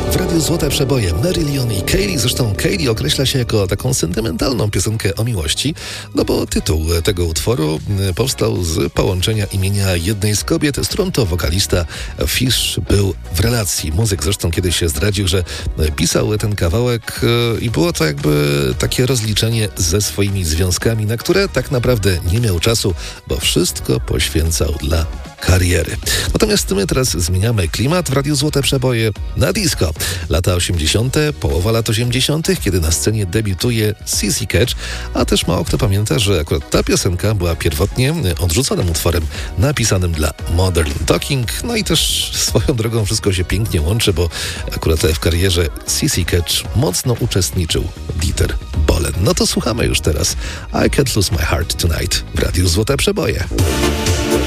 W Radiu Złote Przeboje Marillion i Kaylee. Zresztą Kaylee określa się jako taką sentymentalną piosenkę o miłości, no bo tytuł tego utworu powstał z połączenia imienia jednej z kobiet, z którą to wokalista Fish był w relacji. Muzyk zresztą kiedyś się zdradził, że pisał ten kawałek i było to jakby takie rozliczenie ze swoimi związkami, na które tak naprawdę nie miał czasu, bo wszystko poświęcał dla kariery. Natomiast my teraz zmieniamy klimat w Radiu Złote Przeboje na disco. Lata 80., połowa lat 80., kiedy na scenie debiutuje CC Catch, a też mało kto pamięta, że akurat ta piosenka była pierwotnie odrzuconym utworem napisanym dla Modern Talking. No i też swoją drogą wszystko się pięknie łączy, bo akurat w karierze CC Catch mocno uczestniczył Dieter Bohlen. No to słuchamy już teraz I Can't Lose My Heart Tonight w Radiu Złote Przeboje.